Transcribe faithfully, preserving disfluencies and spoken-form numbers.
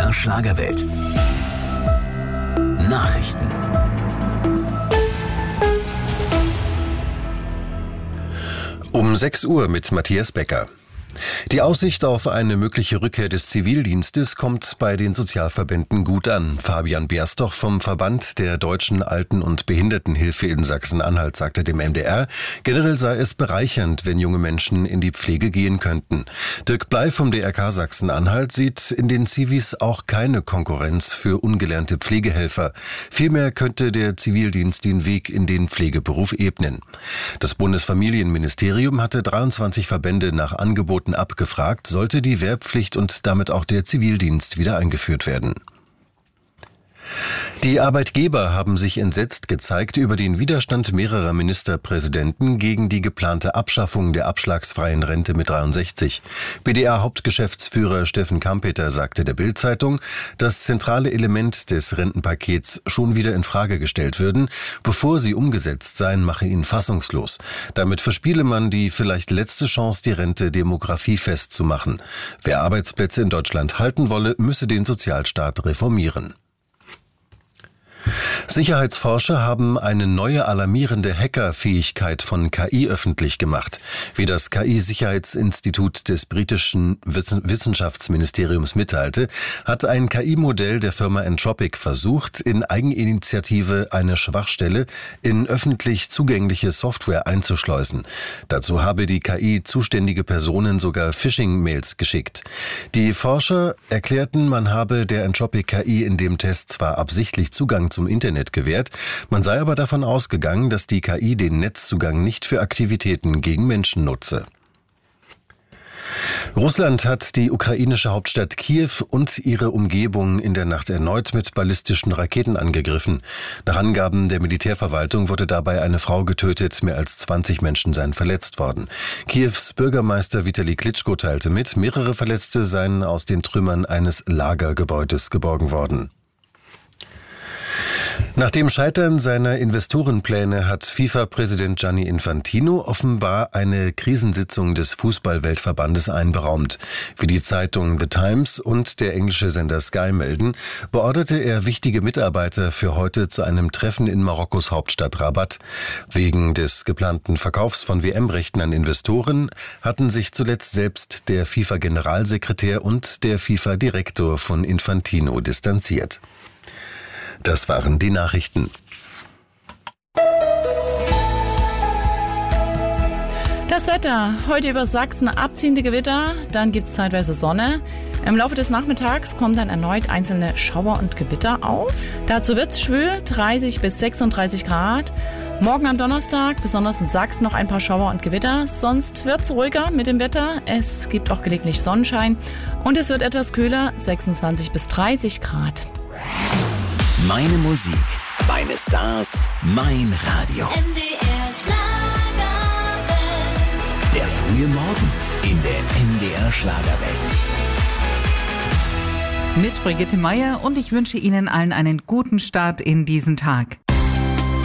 R Schlagerwelt. Nachrichten. Um sechs Uhr mit Matthias Becker. Die Aussicht auf eine mögliche Rückkehr des Zivildienstes kommt bei den Sozialverbänden gut an. Fabian Beersdorf vom Verband der Deutschen Alten- und Behindertenhilfe in Sachsen-Anhalt sagte dem M D R, generell sei es bereichernd, wenn junge Menschen in die Pflege gehen könnten. Dirk Bley vom D R K Sachsen-Anhalt sieht in den Zivis auch keine Konkurrenz für ungelernte Pflegehelfer. Vielmehr könnte der Zivildienst den Weg in den Pflegeberuf ebnen. Das Bundesfamilienministerium hatte dreiundzwanzig Verbände nach Angeboten abgefragt, sollte die Wehrpflicht und damit auch der Zivildienst wieder eingeführt werden. Die Arbeitgeber haben sich entsetzt gezeigt über den Widerstand mehrerer Ministerpräsidenten gegen die geplante Abschaffung der abschlagsfreien Rente mit dreiundsechzig. B D R-Hauptgeschäftsführer Steffen Kampeter sagte der Bild-Zeitung, das zentrale Element des Rentenpakets schon wieder in Frage gestellt würden, bevor sie umgesetzt seien, mache ihn fassungslos. Damit verspiele man die vielleicht letzte Chance, die Rente demografiefest zu machen. Wer Arbeitsplätze in Deutschland halten wolle, müsse den Sozialstaat reformieren. Sicherheitsforscher haben eine neue alarmierende Hackerfähigkeit von K I öffentlich gemacht. Wie das K I-Sicherheitsinstitut des britischen Wissenschaftsministeriums mitteilte, hat ein K I-Modell der Firma Anthropic versucht, in Eigeninitiative eine Schwachstelle in öffentlich zugängliche Software einzuschleusen. Dazu habe die K I zuständige Personen sogar Phishing-Mails geschickt. Die Forscher erklärten, man habe der Anthropic K I in dem Test zwar absichtlich Zugang zum Internet gewährt, man sei aber davon ausgegangen, dass die K I den Netzzugang nicht für Aktivitäten gegen Menschen nutze. Russland hat die ukrainische Hauptstadt Kiew und ihre Umgebung in der Nacht erneut mit ballistischen Raketen angegriffen. Nach Angaben der Militärverwaltung wurde dabei eine Frau getötet, mehr als zwanzig Menschen seien verletzt worden. Kiews Bürgermeister Vitali Klitschko teilte mit, mehrere Verletzte seien aus den Trümmern eines Lagergebäudes geborgen worden. Nach dem Scheitern seiner Investorenpläne hat FIFA-Präsident Gianni Infantino offenbar eine Krisensitzung des Fußball-Weltverbandes einberaumt. Wie die Zeitung The Times und der englische Sender Sky melden, beorderte er wichtige Mitarbeiter für heute zu einem Treffen in Marokkos Hauptstadt Rabat. Wegen des geplanten Verkaufs von W M-Rechten an Investoren hatten sich zuletzt selbst der FIFA-Generalsekretär und der FIFA-Direktor von Infantino distanziert. Das waren die Nachrichten. Das Wetter. Heute über Sachsen abziehende Gewitter, dann gibt es zeitweise Sonne. Im Laufe des Nachmittags kommen dann erneut einzelne Schauer und Gewitter auf. Dazu wird es schwül, dreißig bis sechsunddreißig Grad. Morgen am Donnerstag, besonders in Sachsen, noch ein paar Schauer und Gewitter. Sonst wird es ruhiger mit dem Wetter. Es gibt auch gelegentlich Sonnenschein. Und es wird etwas kühler, sechsundzwanzig bis dreißig Grad. Meine Musik, meine Stars, mein Radio. M D R Schlagerwelt. Der frühe Morgen in der M D R Schlagerwelt. Mit Brigitte Meier und ich wünsche Ihnen allen einen guten Start in diesen Tag.